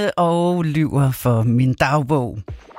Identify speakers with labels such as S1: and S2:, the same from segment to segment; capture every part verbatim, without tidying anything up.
S1: Else og lyver for min dagbog.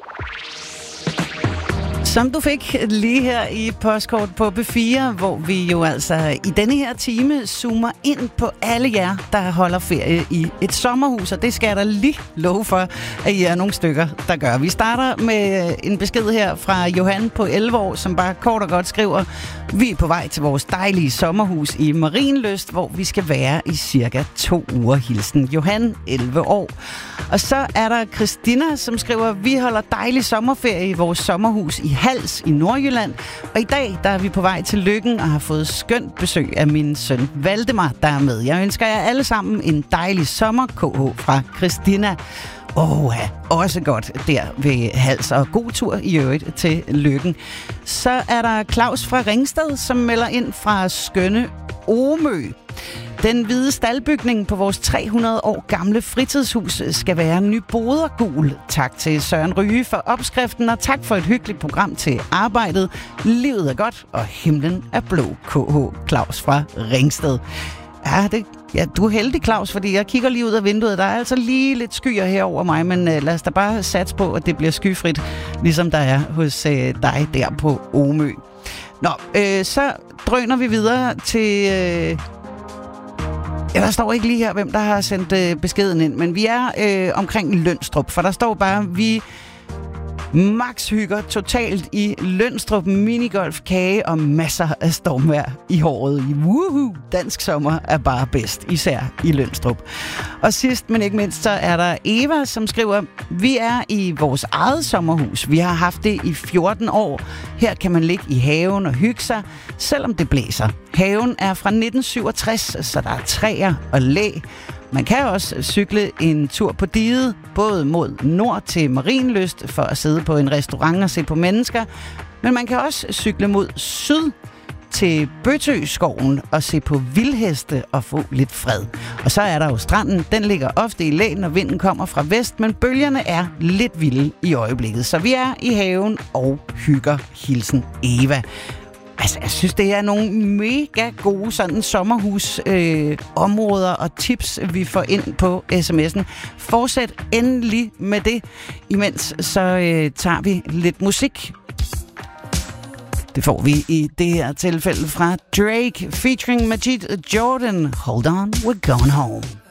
S1: Som du fik lige her i postkort på B fire, hvor vi jo altså i denne her time zoomer ind på alle jer, der holder ferie i et sommerhus, og det skal jeg da lige love for, at I er nogle stykker, der gør. Vi starter med en besked her fra Johan på elleve år, som bare kort og godt skriver: vi er på vej til vores dejlige sommerhus i Marienlyst, hvor vi skal være i cirka to uger. Hilsen Johan, elleve år. Og så er der Christina, som skriver: vi holder dejlig sommerferie i vores sommerhus i Hals i Nordjylland, og i dag der er vi på vej til Løkken og har fået skønt besøg af min søn Valdemar, der er med. Jeg ønsker jer alle sammen en dejlig sommer. K H fra Christina. Åh, ja, også godt der ved Hals, og god tur i øvrigt til Løkken. Så er der Claus fra Ringsted, som melder ind fra skønne Omø. Den hvide staldbygning på vores tre hundrede år gamle fritidshus skal være nybodergul. Tak til Søren Ryge for opskriften, og tak for et hyggeligt program til arbejdet. Livet er godt, og himlen er blå. K H Claus fra Ringsted. Ja, det, ja, du er heldig, Claus, fordi jeg kigger lige ud af vinduet. Der er altså lige lidt skyer her over mig, men uh, lad os da bare satse på, at det bliver skyfrit, ligesom der er hos uh, dig der på Omø. Nå, øh, så drøner vi videre til... Øh Ja, der står ikke lige her, hvem der har sendt øh, beskeden ind, men vi er øh, omkring Lønstrup, for der står bare, vi max hygger totalt i Lønstrup, minigolf, kage og masser af stormvejr i håret. Woohoo! Dansk sommer er bare bedst, især i Lønstrup. Og sidst, men ikke mindst, så er der Eva, som skriver: vi er i vores eget sommerhus. Vi har haft det i fjorten år. Her kan man ligge i haven og hygge sig, selvom det blæser. Haven er fra nitten syvogtres, så der er træer og læ. Man kan også cykle en tur på diget, både mod nord til Marienlyst for at sidde på en restaurant og se på mennesker, men man kan også cykle mod syd til Bøtøskoven og se på vildheste og få lidt fred. Og så er der jo stranden. Den ligger ofte i læ, når vinden kommer fra vest, men bølgerne er lidt vilde i øjeblikket. Så vi er i haven og hygger. Hilsen Eva. Altså, jeg synes, det er nogle mega gode sådan sommerhus-områder øh, og tips, vi får ind på sms'en. Fortsæt endelig med det. Imens så øh, tager vi lidt musik. Det får vi i det her tilfælde fra Drake featuring Majid Jordan. Hold on, we're going home.